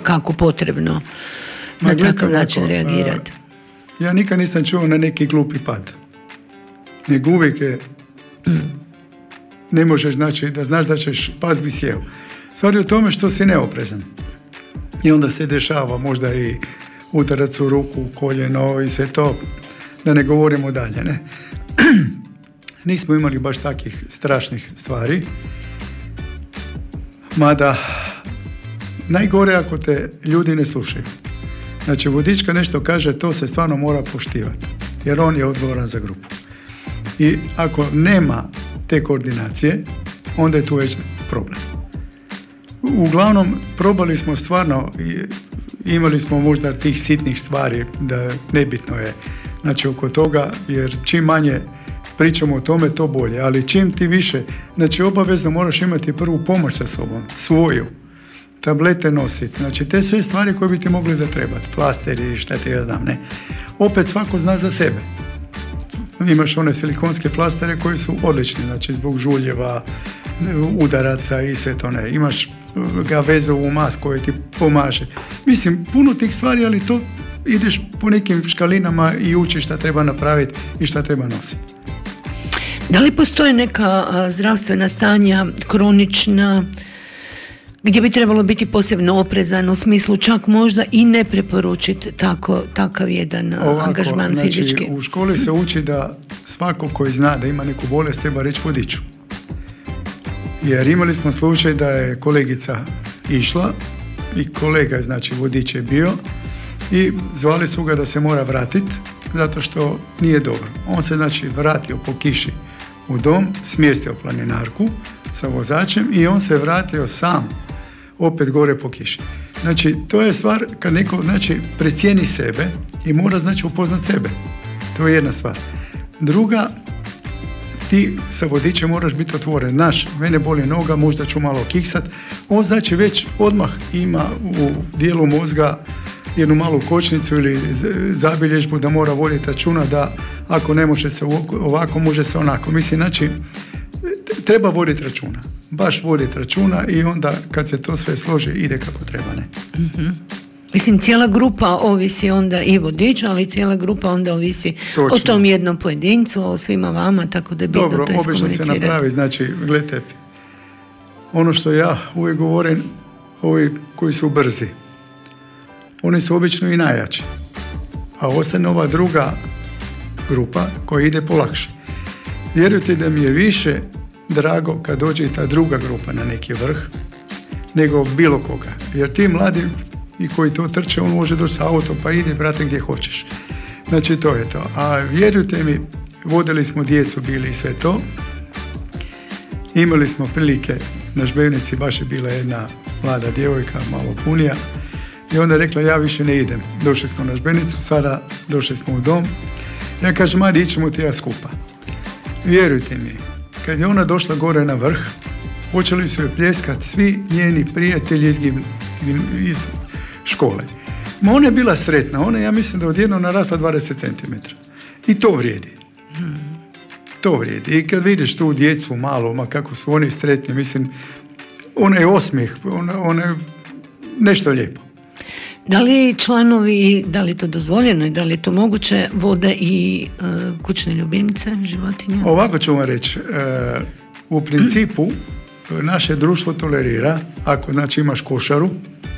kako potrebno na takav način reagirati. Ja nikad nisam čuo na neki glupi pad. Nego uvijek je ne možeš, znači, da znaš da ćeš pas bi sjeo. Stvar je u tome što si neoprezan. I onda se dešava možda i udarac u ruku, koljeno i sve to, da ne govorimo dalje, ne? Nismo imali baš takih strašnih stvari. Mada najgore ako te ljudi ne slušaju. Znači, vodič kad nešto kaže, to se stvarno mora poštivati, jer on je odgovoran za grupu. I ako nema te koordinacije, onda je tu već problem. Uglavnom, probali smo stvarno, imali smo možda tih sitnih stvari, da nebitno je, znači, oko toga, jer čim manje pričamo o tome, to bolje, ali čim ti više, znači, obavezno moraš imati prvu pomoć sa sobom, svoju, tablete nositi, znači, te sve stvari koje bi ti mogli zatrebati, plasteri, šta ti ja znam, ne. Opet svako zna za sebe. Imaš one silikonske plastere koji su odlični, znači, zbog žuljeva, udaraca i sve to, ne. Imaš ga vezovu masku koja ti pomaže. Mislim, puno tih stvari, ali to ideš po nekim škalinama i učiš šta treba napraviti i šta treba nositi. Da li postoje neka zdravstvena stanja, kronična, gdje bi trebalo biti posebno oprezan, u smislu čak možda i ne preporučiti takav jedan angažman fizički? U školi se uči da svako koji zna da ima neku bolest treba reći vodiču. Jer imali smo slučaj da je kolegica išla i kolega je, znači, vodič je bio i zvali su ga da se mora vratiti zato što nije dobro. On se, znači, vratio po kiši u dom, smjestio planinarku sa vozačem i on se vratio sam opet gore po kiši. Znači, to je stvar kad neko, znači, precijeni sebe i mora, znači, upoznat sebe. To je jedna stvar. Druga, ti sa vodičem moraš biti otvoren. Mene boli noga, možda ću malo kiksat. On, znači, već odmah ima u dijelu mozga jednu malu kočnicu ili zabilježbu da mora voditi računa da ako ne može se ovako, može se onako. Mislim, znači, treba voditi računa. Baš voditi računa i onda kad se to sve složi, ide kako treba, ne? Mm-hmm. Mislim, cijela grupa ovisi onda i vodič, ali cijela grupa onda ovisi o tom jednom pojedincu, o svima vama, tako da je bitno to iskomunicirati. Dobro, obično se napravi, znači, gledajte, ono što ja uvijek govorim, ovi koji su brzi, oni su obično i najjači, a ostane ova druga grupa koja ide polakše. Vjerujte da mi je više drago kad dođe i ta druga grupa na neki vrh, nego bilo koga. Jer ti mladi i koji to trče, on može doći sa autom, pa ide, brate, gdje hoćeš. Znači, to je to. A vjerujte mi, vodili smo djecu, bili i sve to. Imali smo prilike, na Žbevnici baš je bila jedna mlada djevojka, malo punija, i onda je rekla, ja više ne idem. Došli smo na Žbevnicu, sada došli smo u dom. Ja kažem, ajde, ićemo ti ja skupa. Vjerujte mi, kad je ona došla gore na vrh, počeli su joj pljeskati svi njeni prijatelji iz škole. Ma ona je bila sretna, ona, ja mislim da odjednom narasla 20 cm. I to vrijedi. To vrijedi. I kad vidiš tu djecu malo, ma kako su oni sretni, mislim, ona je osmijeh, ona je nešto lijepo. Da li članovi, da li je to dozvoljeno i da li je to moguće, vode i kućne ljubimce, životinje? Ovako ću vam reći, u principu naše društvo tolerira, ako, znači, imaš košaru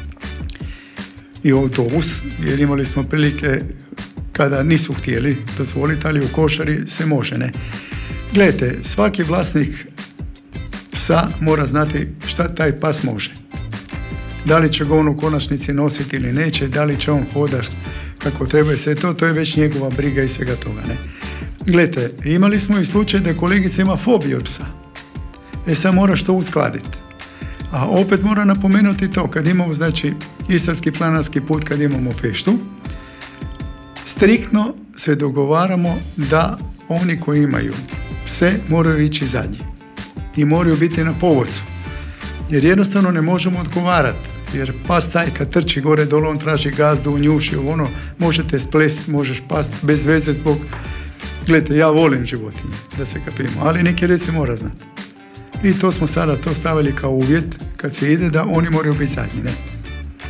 i autobus, jer imali smo prilike kada nisu htjeli dozvoliti, ali u košari se može, ne. Gledajte, svaki vlasnik psa mora znati šta taj pas može. Da li će ga on u konačnici nositi ili neće, da li će on hodati kako treba i sve to, to je već njegova briga i svega toga, ne. Gledajte, imali smo i slučaj da kolegica ima fobiju od psa. Sad moraš to uskladiti. A opet moram napomenuti to, kad imamo, znači, istarski planinarski put, kad imamo feštu, striktno se dogovaramo da oni koji imaju pse moraju ići zadnji i moraju biti na povodcu. Jer jednostavno ne možemo odgovarati, jer pas taj kad trči gore dole, on traži gazdu, njuši, ono, možete splesti, možeš pasti bez veze zbog... Gledajte, ja volim životinje, da se kapimo, ali neki red se mora znati. I to smo sada to stavili kao uvjet kad se ide, da oni moraju biti zadnji, ne?